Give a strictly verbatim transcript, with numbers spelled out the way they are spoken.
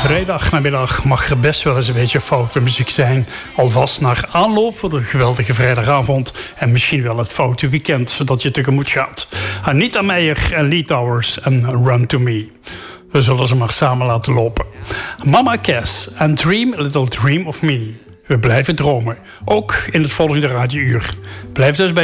Vrijdagmiddag mag er best wel eens een beetje foute muziek zijn. Alvast naar aanloop voor de geweldige vrijdagavond. En misschien wel het foute weekend dat je tegemoet gaat. Anita Meijer en Lee Towers en Run to Me. We zullen ze maar samen laten lopen. Mama Cass en Dream a Little Dream of Me. We blijven dromen. Ook in het volgende radiouur. Blijf dus bij